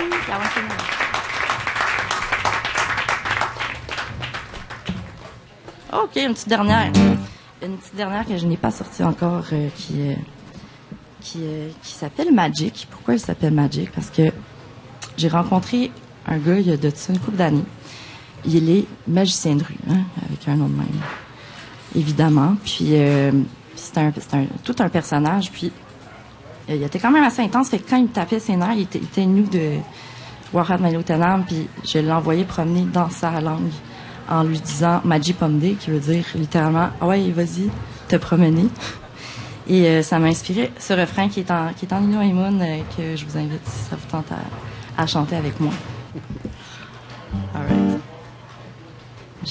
OK, une petite dernière. Une petite dernière que je n'ai pas sortie encore, qui s'appelle Magic. Pourquoi elle s'appelle Magic? Parce que j'ai rencontré un gars il y a de ça une couple d'années. Il est magicien de rue, hein, avec un nom de même. Évidemment. Puis c'est tout un personnage. Puis il était quand même assez intense. Fait que quand il me tapait ses nerfs, il était nu de Warat Malotanam. Puis je l'ai envoyé promener dans sa langue en lui disant Magi Pomde, qui veut dire littéralement ah ouais, vas-y, te promener. Et ça m'a inspiré ce refrain qui est en Nino Aimon, que je vous invite, si ça vous tente, à chanter avec moi.